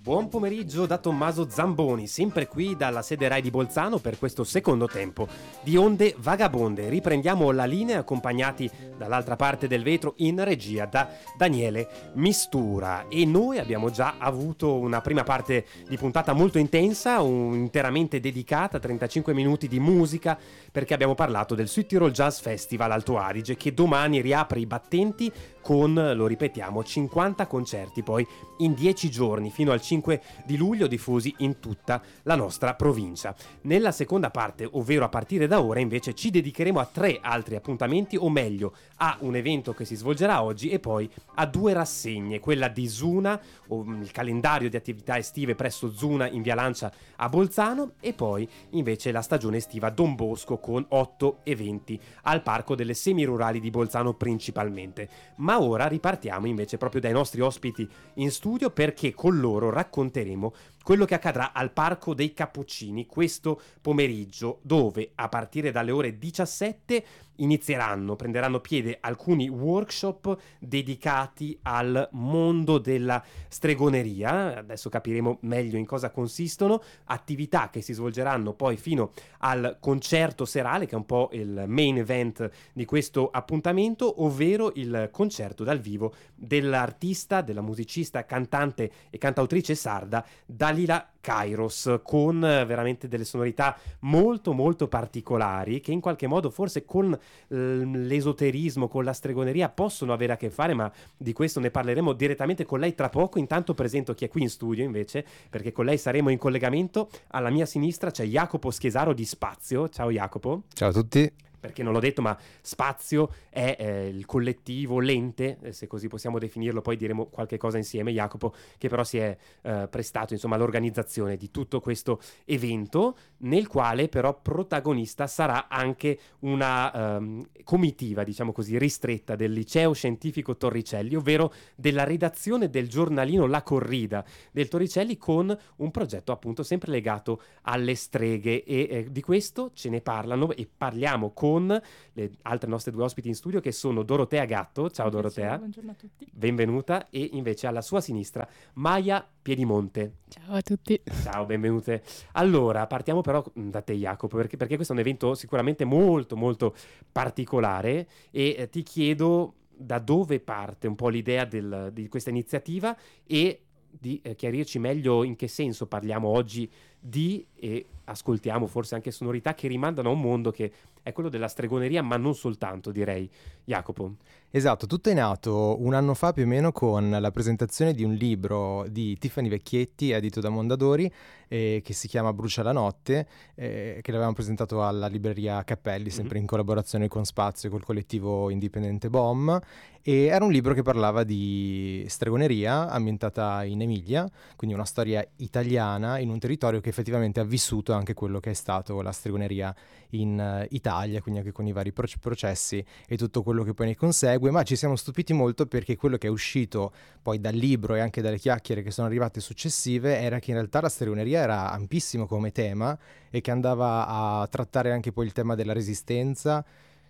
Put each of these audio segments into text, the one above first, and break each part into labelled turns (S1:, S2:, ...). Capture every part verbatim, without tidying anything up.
S1: Buon pomeriggio da Tommaso Zamboni, sempre qui dalla sede Rai di Bolzano per questo secondo tempo di Onde Vagabonde. Riprendiamo la linea accompagnati dall'altra parte del vetro in regia da Daniele Mistura, e noi abbiamo già avuto una prima parte di puntata molto intensa, un, interamente dedicata, trentacinque minuti di musica, perché abbiamo parlato del Südtirol Jazz Festival Alto Adige, che domani riapre i battenti con, lo ripetiamo, cinquanta concerti poi in dieci giorni fino al cinque di luglio, diffusi in tutta la nostra provincia. Nella seconda parte, ovvero a partire da ora, invece ci dedicheremo a tre altri appuntamenti, o meglio a un evento che si svolgerà oggi e poi a due rassegne, quella di Zuna, o il calendario di attività estive presso Zuna in Via Lancia a Bolzano, e poi invece la stagione estiva Don Bosco con otto eventi al Parco delle Semirurali di Bolzano principalmente. Ma ora ripartiamo invece proprio dai nostri ospiti in studio, perché con loro racconteremo quello che accadrà al Parco dei Cappuccini questo pomeriggio, dove a partire dalle ore diciassette inizieranno, prenderanno piede alcuni workshop dedicati al mondo della stregoneria. Adesso capiremo meglio in cosa consistono, attività che si svolgeranno poi fino al concerto serale, che è un po' il main event di questo appuntamento, ovvero il concerto dal vivo dell'artista, della musicista, cantante e cantautrice sarda Dalila Kairos, con veramente delle sonorità molto molto particolari, che in qualche modo forse con l'esoterismo, con la stregoneria possono avere a che fare, ma di questo ne parleremo direttamente con lei tra poco. Intanto presento chi è qui in studio invece, perché con lei saremo in collegamento. Alla mia sinistra c'è Jacopo Schiesaro di Spazio. Ciao Jacopo.
S2: Ciao a tutti.
S1: Perché non l'ho detto, ma Spazio è eh, il collettivo, l'ente, eh, se così possiamo definirlo, poi diremo qualche cosa insieme, Jacopo, che però si è eh, prestato insomma all'organizzazione di tutto questo evento, nel quale però protagonista sarà anche una um, comitiva, diciamo così, ristretta del Liceo Scientifico Torricelli, ovvero della redazione del giornalino La Corrida del Torricelli, con un progetto appunto sempre legato alle streghe, e eh, di questo ce ne parlano e parliamo con con le altre nostre due ospiti in studio, che sono Dorotea Gatto. Ciao Dorotea.
S3: Buongiorno a tutti.
S1: Benvenuta. E invece alla sua sinistra Maya Piedimonte.
S3: Ciao a tutti.
S1: Ciao, benvenute. Allora, partiamo però da te Jacopo, perché, perché questo è un evento sicuramente molto molto particolare, e eh, ti chiedo da dove parte un po' l'idea del, di questa iniziativa, e di eh, chiarirci meglio in che senso parliamo oggi di, e ascoltiamo forse anche sonorità che rimandano a un mondo che è quello della stregoneria, ma non soltanto, direi. Jacopo.
S2: Esatto, tutto è nato un anno fa più o meno con la presentazione di un libro di Tiffany Vecchietti, edito da Mondadori, eh, che si chiama Brucia la notte, eh, che l'avevamo presentato alla libreria Cappelli, sempre mm-hmm. in collaborazione con Spazio e col collettivo indipendente B O M, e era un libro che parlava di stregoneria ambientata in Emilia, quindi una storia italiana in un territorio che effettivamente ha vissuto anche quello che è stato la stregoneria in uh, Italia, quindi anche con i vari pro- processi e tutto quello che poi ne consegue. Ma ci siamo stupiti molto perché quello che è uscito poi dal libro e anche dalle chiacchiere che sono arrivate successive era che in realtà la stregoneria era ampissimo come tema, e che andava a trattare anche poi il tema della resistenza,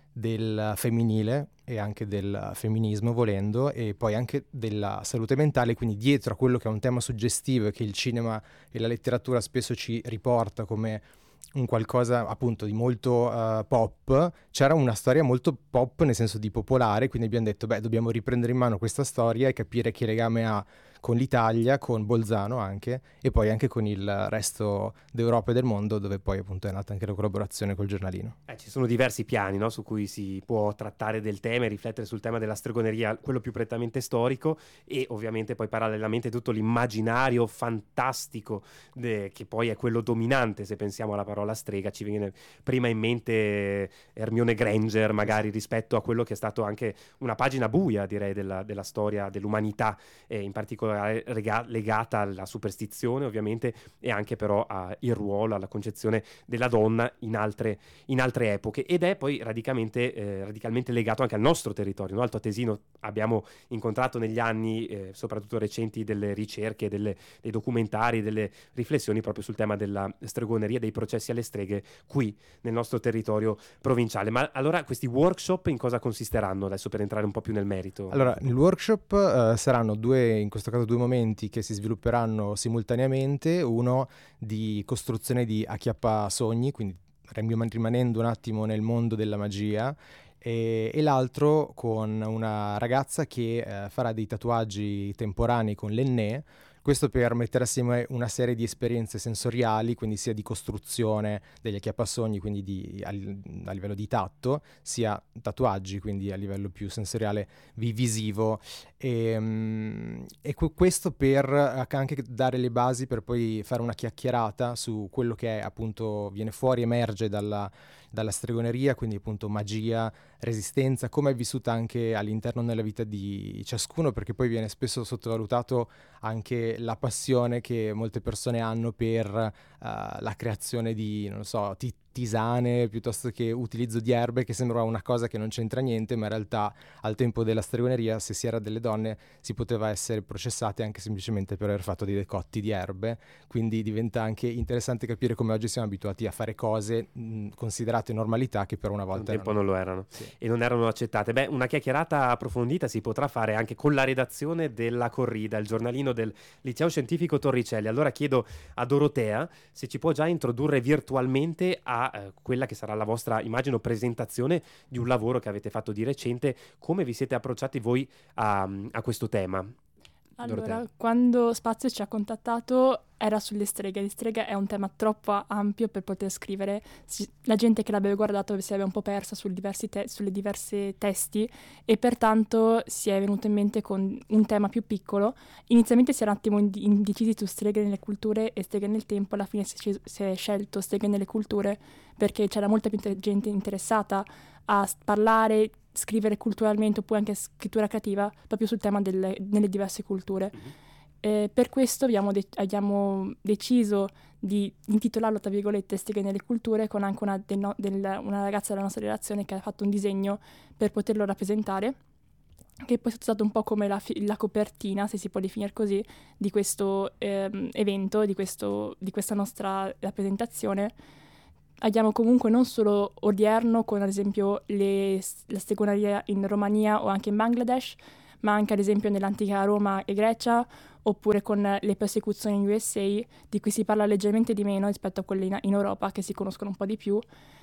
S2: del femminile e anche del femminismo volendo, e poi anche della salute mentale. Quindi dietro a quello che è un tema suggestivo e che il cinema e la letteratura spesso ci riporta come un qualcosa appunto di molto uh, pop, c'era una storia molto pop nel senso di popolare, quindi abbiamo detto beh, dobbiamo riprendere in mano questa storia e capire che legame ha con l'Italia, con Bolzano anche, e poi anche con il resto d'Europa e del mondo, dove poi appunto è nata anche la collaborazione col giornalino.
S1: Eh, ci sono diversi piani, no, su cui si può trattare del tema e riflettere sul tema della stregoneria, quello più prettamente storico, e ovviamente poi parallelamente tutto l'immaginario fantastico de- che poi è quello dominante. Se pensiamo alla parola strega ci viene prima in mente Hermione Granger magari, rispetto a quello che è stato anche una pagina buia, direi, della, della storia dell'umanità, eh, in particolare rega- legata alla superstizione ovviamente, e anche però al ruolo, alla concezione della donna in altre, in altre epoche, ed è poi radicalmente, eh, radicalmente legato anche al nostro territorio, no? Alto Atesino abbiamo incontrato negli anni, eh, soprattutto recenti, delle ricerche, delle, dei documentari, delle riflessioni proprio sul tema della stregoneria, dei processi alle streghe qui nel nostro territorio provinciale. Ma allora questi workshop in cosa consisteranno adesso, per entrare un po' più nel merito?
S2: Allora, il workshop uh, saranno due, in questo caso due momenti che si svilupperanno simultaneamente, uno di costruzione di acchiappasogni, quindi rimanendo un attimo nel mondo della magia, e, e l'altro con una ragazza che eh, farà dei tatuaggi temporanei con l'Enné, questo per mettere assieme una serie di esperienze sensoriali, quindi sia di costruzione degli acchiappasogni, quindi di, a, a livello di tatto, sia tatuaggi, quindi a livello più sensoriale vi- visivo, e, um, e que- questo per anche dare le basi per poi fare una chiacchierata su quello che è, appunto viene fuori, emerge dalla, dalla stregoneria, quindi appunto magia, resistenza, come è vissuta anche all'interno della vita di ciascuno, perché poi viene spesso sottovalutato anche la passione che molte persone hanno per uh, la creazione di, non so, ti- tisane piuttosto che utilizzo di erbe, che sembra una cosa che non c'entra niente, ma in realtà al tempo della stregoneria, se si era delle donne, si poteva essere processate anche semplicemente per aver fatto dei decotti di erbe, quindi diventa anche interessante capire come oggi siamo abituati a fare cose mh, considerate normalità che per una volta
S1: un tempo
S2: erano.
S1: non lo erano,
S2: Sì.
S1: E non erano accettate. Beh, una chiacchierata approfondita si potrà fare anche con la redazione della Corrida, il giornalino del Liceo Scientifico Torricelli. Allora chiedo a Dorotea se ci può già introdurre virtualmente a eh, quella che sarà la vostra, immagino, presentazione di un lavoro che avete fatto di recente. Come vi siete approcciati voi a, a questo tema?
S3: Allora,
S1: Dorotea.
S3: quando Spazio ci ha contattato era sulle streghe. Le streghe è un tema troppo ampio per poter scrivere. Si- la gente che l'aveva guardato si aveva un po' persa sul diversi te- sulle diverse testi, e pertanto si è venuto in mente con un tema più piccolo. Inizialmente si era un attimo ind- indecisi su streghe nelle culture e streghe nel tempo. Alla fine si è, sces- si è scelto streghe nelle culture perché c'era molta più inter- gente interessata a s- parlare, scrivere culturalmente, oppure anche scrittura creativa proprio sul tema delle, delle diverse culture.
S1: Mhm.
S3: Eh, per questo abbiamo, de- abbiamo deciso di intitolarlo, tra virgolette, Streghe nelle culture, con anche una, del no- del- una ragazza della nostra relazione che ha fatto un disegno per poterlo rappresentare, che poi è stato un po' come la, fi- la copertina, se si può definire così, di questo ehm, evento, di, questo, di questa nostra rappresentazione. Abbiamo comunque non solo odierno, con ad esempio le, la stregoneria in Romania o anche in Bangladesh, ma anche ad esempio nell'antica Roma e Grecia, oppure con le persecuzioni in U S A, di cui si parla leggermente di meno rispetto a quelle in, in Europa, che si conoscono un po' di più.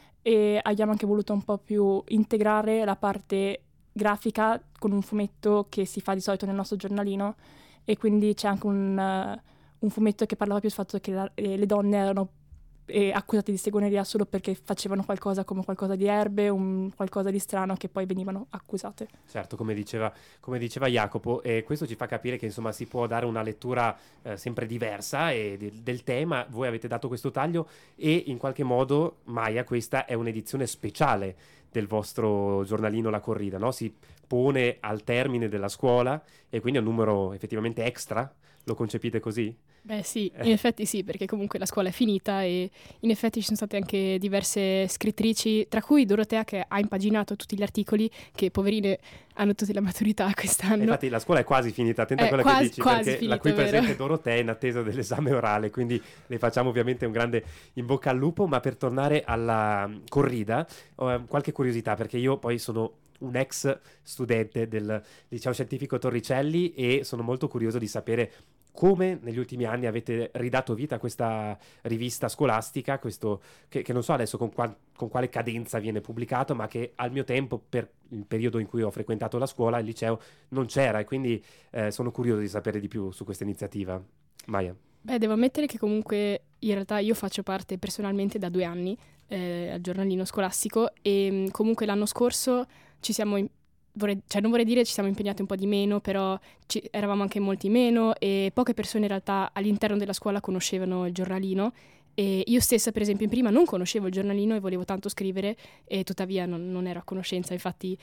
S3: E abbiamo anche voluto un po' più integrare la parte grafica con un fumetto che si fa di solito nel nostro giornalino, e quindi c'è anche un, uh, un fumetto che parlava più del fatto che la, eh, le donne erano e accusati di stregoneria solo perché facevano qualcosa come qualcosa di erbe, un qualcosa di strano, che poi venivano accusate.
S1: Certo, come diceva, come diceva Jacopo, e questo ci fa capire che insomma si può dare una lettura eh, sempre diversa e de- del tema. Voi avete dato questo taglio e in qualche modo, Maya, questa è un'edizione speciale del vostro giornalino La Corrida, no? Si pone al termine della scuola e quindi è un numero effettivamente extra, lo concepite così?
S4: Beh sì, in effetti sì, perché comunque la scuola è finita e in effetti ci sono state anche diverse scrittrici, tra cui Dorotea, che ha impaginato tutti gli articoli, che poverine hanno tutte la maturità quest'anno.
S1: Infatti la scuola è quasi finita, attenta a
S4: Eh,
S1: quello
S4: quasi-
S1: che dici,
S4: quasi
S1: perché
S4: finita,
S1: la qui
S4: vero?
S1: presente Dorotea è in attesa dell'esame orale, quindi le facciamo ovviamente un grande in bocca al lupo. Ma per tornare alla corrida, ho eh, qualche curiosità, perché io poi sono un ex studente del Liceo Scientifico Torricelli e sono molto curioso di sapere come negli ultimi anni avete ridato vita a questa rivista scolastica, questo che, che non so adesso con, qual- con quale cadenza viene pubblicato, ma che al mio tempo, per il periodo in cui ho frequentato la scuola, il liceo, non c'era, e quindi eh, sono curioso di sapere di più su questa iniziativa. Maya.
S4: Beh, devo ammettere che comunque in realtà io faccio parte personalmente da due anni eh, al giornalino scolastico e mh, comunque l'anno scorso ci siamo, in- vorrei- cioè non vorrei dire ci siamo impegnati un po' di meno, però ci- eravamo anche molti meno e poche persone in realtà all'interno della scuola conoscevano il giornalino. E io stessa, per esempio, in prima non conoscevo il giornalino e volevo tanto scrivere e tuttavia non, non ero a conoscenza. Infatti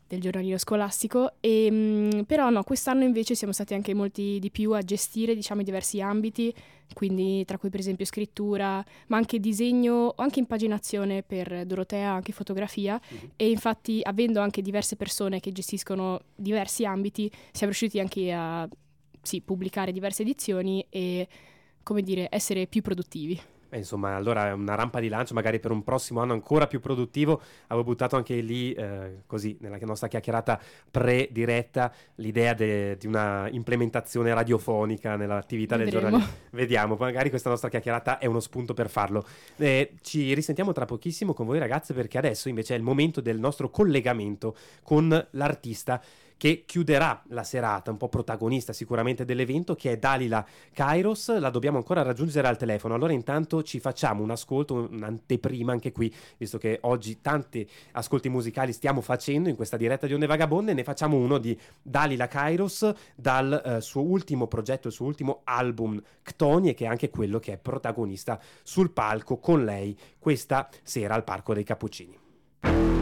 S4: del giornalino scolastico, e, mh, però no, quest'anno invece siamo stati anche molti di più a gestire, diciamo, i diversi ambiti, quindi tra cui per esempio scrittura, ma anche disegno o anche impaginazione per Dorotea, anche fotografia, mm-hmm. e infatti avendo anche diverse persone che gestiscono diversi ambiti siamo riusciti anche a sì, pubblicare diverse edizioni e, come dire, essere più produttivi.
S1: Beh, insomma, allora è una rampa di lancio magari per un prossimo anno ancora più produttivo. Avevo buttato anche lì, eh, così, nella nostra chiacchierata pre-diretta, l'idea de- di una implementazione radiofonica nell'attività
S4: Vedremo.
S1: del giornale. Vediamo, magari questa nostra chiacchierata è uno spunto per farlo. Eh, ci risentiamo tra pochissimo con voi ragazze, perché adesso invece è il momento del nostro collegamento con l'artista che chiuderà la serata, un po' protagonista sicuramente dell'evento, che è Dalila Kairos. La dobbiamo ancora raggiungere al telefono, allora intanto ci facciamo un ascolto, un'anteprima anche qui, visto che oggi tanti ascolti musicali stiamo facendo in questa diretta di Onde Vagabonde. Ne facciamo uno di Dalila Kairos dal eh, suo ultimo progetto, il suo ultimo album Ctonie, che è anche quello che è protagonista sul palco con lei questa sera al Parco dei Cappuccini.